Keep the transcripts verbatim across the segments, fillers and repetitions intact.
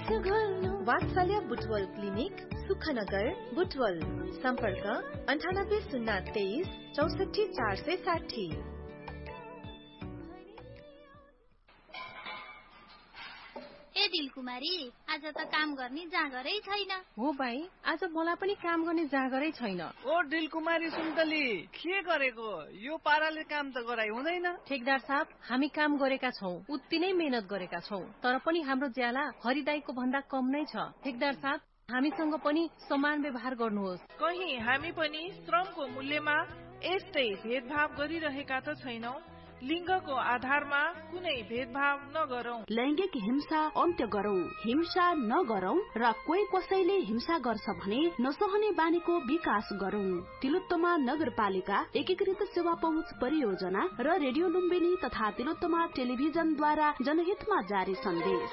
वात्सल्य बुटवल क्लिनिक सुखनगर बुटवल सम्पर्क अन्ठानब्बे शून्य तेइस चौसठी चार सय साठी। ए दिलकुमारी, आज त काम गर्ने जाँगरै छैन। हो भाइ, आज मलाई पनि काम गर्ने जाँगरै छैन। ओ दिलकुमारी सुन्तली, के गरेको? यो पाराले काम त गराइ हुँदैन। ठेकदार साहब, हामी काम गरेका छौं, उत्ति नै मेहनत गरेका छौं, तर पनि हाम्रो ज्याला हरिदाईको भन्दा कम नै छ। ठेकदार साहब, हामीसँग पनि समान व्यवहार गर्नुहोस्। कहीं हामी पनि श्रमको मूल्यमा यस्तै भेदभाव गरिरहेका त छैनौं। लिङ्गको आधारमा कुनै भेदभाव नगरौं। लैंगिक हिंसा अन्त्य गरौं, हिंसा नगरौं र कोही कसैले हिंसा गर्छ भने नसहने बानीको विकास गरौं। तिलोत्तमा नगरपालिका एकीकृत सेवा पहुँच परियोजना र रेडियो लुम्बिनी तथा तिलोत्तमा टेलिभिजनद्वारा जनहितमा जारी सन्देश।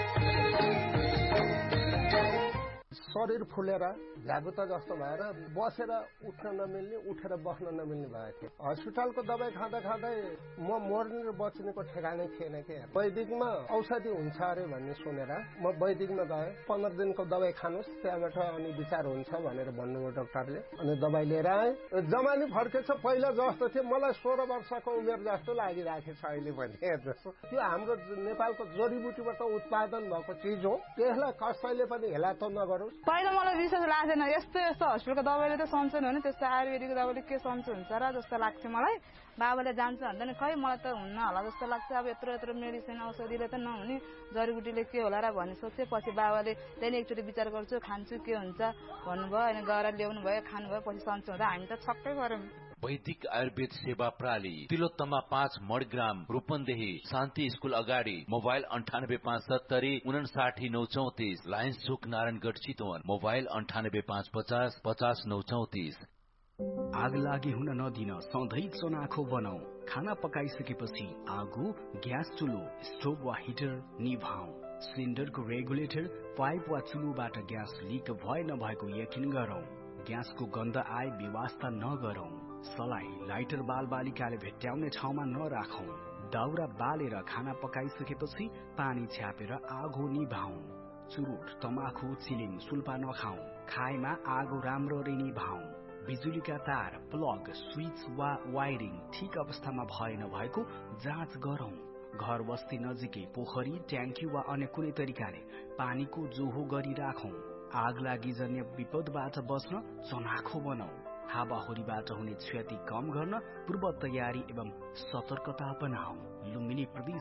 शरीर फुलेर झ्यागुता जस्तो भएर बसेर उठ्न नमिल्ने, उठेर बस्न नमिल्ने भएको थियो। हस्पिटलको दबाई खाँदा खाँदै म मर्ने र बच्नेको ठेगानै थिएन के। वैदिकमा औषधि हुन्छ अरे भन्ने सुनेर म वैदिकमा गएँ। पन्ध्र दिनको दबाई खानुहोस्, त्यहाँबाट अनि विचार हुन्छ भनेर भन्नुभयो डाक्टरले। अनि दबाई लिएर आएँ। जमानी फर्केछ, पहिला जस्तो थियो। मलाई सोह्र वर्षको उमेर जस्तो लागिरहेको छ अहिले पनि। त्यो हाम्रो नेपालको जडीबुटीबाट उत्पादन भएको चिज हो, त्यसलाई कसैले पनि हेला त नगरोस्। पहिला मलाई विश्वास लाग्थेन, यस्तो यस्तो हस्पिटलको दबाईले त सन्चो हुने, त्यस्तो आयुर्वेदिकको दबाईले के सन्चो हुन्छ र जस्तो लाग्थ्यो मलाई। बाबाले जान्छ भन्दा नि खै मलाई त हुन्न होला जस्तो लाग्छ। अब यत्रो यत्रो मेडिसिन औषधिले त नहुने, जडीबुटीले के होला र भन्ने सोचेपछि बाबाले त्यहाँदेखि एकचोटि विचार गर्छु, खान्छु के हुन्छ भन्नुभयो। अनि गएर ल्याउनु भयो, खानुभयो, पछि सन्चो हुँदा हामी त छक्कै पर्यौं। वैदिक आयुर्वेद सेवा प्रणाली, तिलोत्तमा पाँच मडग्राम, रूपन्देही, शान्ति स्कूल अगाडि। मोबाइल अन्ठानब्बे पाँच सत्तरी उनासाठी नौ चौतिस। लायन्स चोक नारायणगढ चितवन। मोबाइल अन्ठानब्बे पाँच पचास पचास नौ चौतिस। आग लागि हुन नदिन सधैँ चनाखो बनाऊ। खाना पकाइसकेपछि आगो, ग्यास चुलो, स्टोभ वा हिटर निभाऊ। सिलिन्डरको रेगुलेटर, पाइप वा चुलोबाट ग्यास लिक भए नभएको यकिन गरौं। ग्यासको गन्ध आए व्यवस्था नगरौं। सलाई, लाइटर बाल बालिकाले भेट्टाउने ठाउँमा नराखौं। दाउरा बालेर खाना पकाइसकेपछि पानी छ्यापेर आगो निभाऊ। चुरोट, तमाखु, चिलिम, सुल्पा नखाऊ। खाएमा आगो राम्ररी निभाऊ। बिजुलीका तार, प्लग, स्विच वा वायरिङ ठिक अवस्थामा भए नभएको जाँच गरौं। घर बस्ती नजिकै पोखरी, ट्याङ्की वा अन्य कुनै तरिकाले पानीको जोहो गरिराखौं। आग लागि जन्य विपदबाट बच्न चनाखो बनाऊ। हावाहुरीबाट हुने क्षति कम गर्न पूर्व तयारी एवं सतर्कता अपनाऊ। लुम्बिनी प्रदेश